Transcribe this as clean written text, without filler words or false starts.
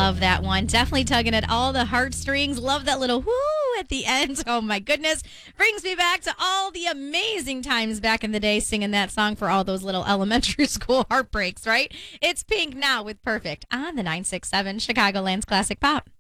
love that one. Definitely tugging at all the heartstrings. Love that little whoo at the end. Oh, my goodness. Brings me back to all the amazing times back in the day singing that song for all those little elementary school heartbreaks, right? It's Pink now with Perfect on the 967 Chicagoland's Classic Pop.